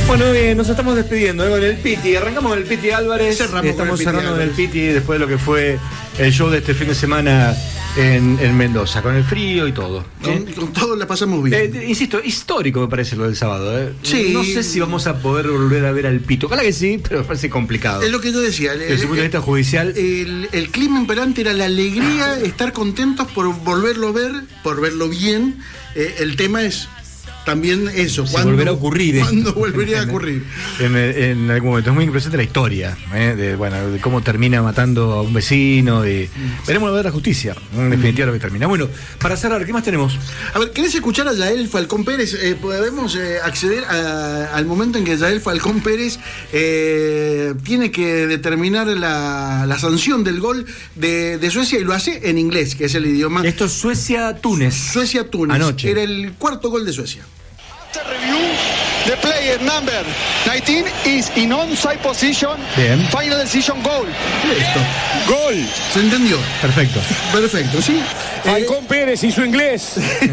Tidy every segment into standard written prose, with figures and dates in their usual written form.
Bueno, bien, nos estamos despidiendo con el Piti. Arrancamos con el Piti Álvarez. Estamos cerrando con el Piti después de lo que fue el show de este fin de semana en Mendoza, con el frío y todo. Con todo la pasamos bien. Insisto, histórico me parece lo del sábado. Sí. No sé si vamos a poder volver a ver al Pito. Ojalá que sí, pero me parece complicado. Es lo que yo decía. Desde el punto de vista judicial. El clima imperante era la alegría, estar contentos por volverlo a ver, por verlo bien. El tema es también eso. ¿Cuándo volverá a ocurrir? ¿Cuándo volvería a ocurrir? En algún momento. Es muy impresionante la historia, de cómo termina matando a un vecino. Veremos a ver la justicia, en definitiva, lo que termina. Bueno, para cerrar, ¿qué más tenemos? A ver, ¿querés escuchar a Yael Falcón Pérez? Podemos acceder al momento en que Yael Falcón Pérez tiene que determinar la sanción del gol de Suecia, y lo hace en inglés, que es el idioma. Esto es Suecia-Túnez. Suecia-Túnez. Anoche. Era el cuarto gol de Suecia. Review, the player number 19 is in onside position. Bien. Final decision goal. Listo. Gol. ¿Se entendió? Perfecto. Perfecto, sí. Falcón Pérez y su inglés.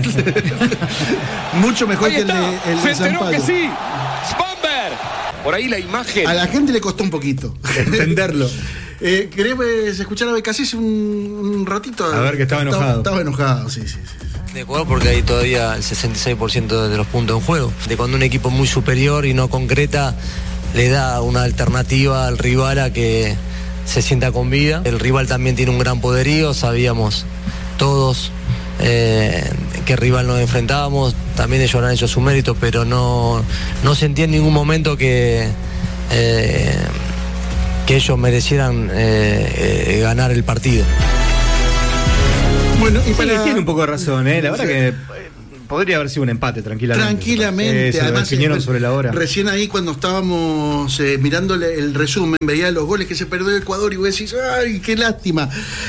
Mucho mejor Ahí que el está. de Se San enteró Pablo. que sí. Spamber. Por ahí la imagen. A la gente le costó un poquito entenderlo. ¿Querés escuchar a Becasés un ratito? A ver, que estaba enojado. Estaba enojado, sí. De Ecuador, porque hay todavía el 66% de los puntos en juego. De cuando un equipo muy superior y no concreta le da una alternativa al rival a que se sienta con vida. El rival también tiene un gran poderío, sabíamos todos qué rival nos enfrentábamos, también ellos han hecho su mérito, pero no sentí en ningún momento que ellos merecieran ganar el partido. Bueno, y Sí, tiene un poco de razón, la verdad que podría haber sido un empate tranquilamente. Además, definieron sobre la hora. Recién ahí, cuando estábamos mirando el resumen, veía los goles que se perdió Ecuador y vos decís, ¡ay, qué lástima!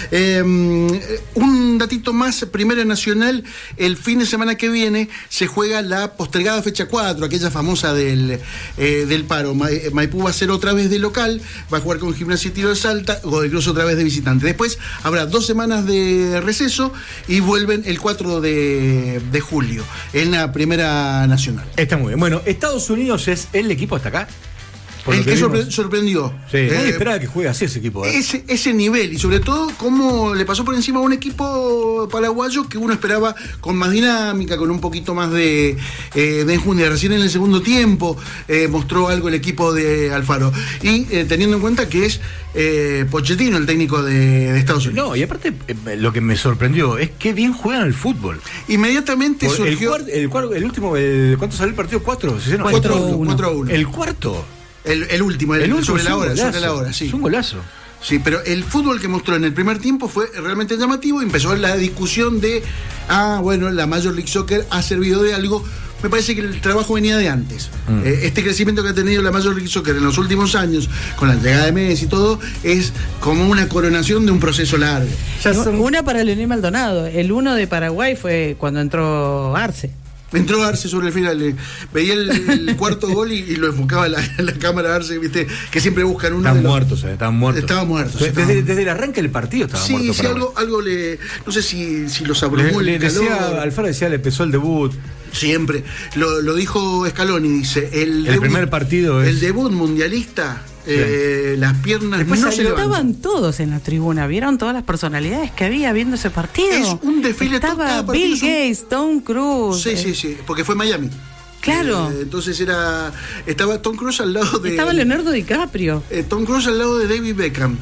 Un datito más, Primera Nacional, el fin de semana que viene se juega la postergada fecha 4, aquella famosa del paro. Maipú va a ser otra vez de local, va a jugar con Gimnasia y Tiro de Salta, Godoy Cruz otra vez de visitante. Después habrá 2 semanas de receso y vuelven el 4 de julio en la Primera Nacional. Está muy bien. Bueno, Estados Unidos es el equipo hasta acá. El que sorprendió. Sí, nadie esperaba que juegue así ese equipo. Ese nivel, y sobre todo cómo le pasó por encima a un equipo paraguayo que uno esperaba con más dinámica, con un poquito más de enjundia. Recién en el segundo tiempo mostró algo el equipo de Alfaro. Y teniendo en cuenta que es Pochettino el técnico de Estados Unidos. No, y aparte lo que me sorprendió es que bien juegan al fútbol. Inmediatamente surgió el último, ¿cuánto salió el partido? 4. 4-1. El cuarto. El último, sobre la hora, sí. Es un golazo. Sí, pero el fútbol que mostró en el primer tiempo fue realmente llamativo. Empezó la discusión de, la Major League Soccer ha servido de algo. Me parece que el trabajo venía de antes. Este crecimiento que ha tenido la Major League Soccer en los últimos años, con la llegada de Messi y todo, es como una coronación de un proceso largo. Una para Leonel Maldonado. El 1 de Paraguay fue cuando entró Arce. Entró Arce sobre el final, veía el cuarto gol y lo enfocaba la cámara Arce, viste, que siempre buscan uno. Estaban muertos. Estaban muertos. Desde el arranque del partido estaba muerto. Sí, algo le. No sé si los abrumó el calor. Alfaro decía, le empezó el debut. Siempre. Lo dijo Scaloni, dice. El primer partido es. El debut mundialista. Las piernas después no se levantan. Estaban todos en la tribuna, vieron todas las personalidades que había viendo ese partido. Es un desfile. Estaba Bill Gates, Tom Cruise. Sí, porque fue Miami. Claro. Entonces estaba Tom Cruise al lado de. Estaba Leonardo DiCaprio. Tom Cruise al lado de David Beckham.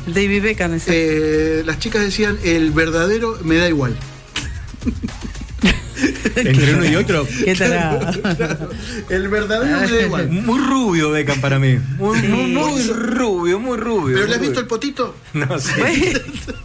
Las chicas decían, el verdadero me da igual. Entre uno y otro. ¿Qué tal? El verdadero me da igual. Muy rubio Beckham para mí. Muy rubio. ¿Pero le has visto el potito? No sé.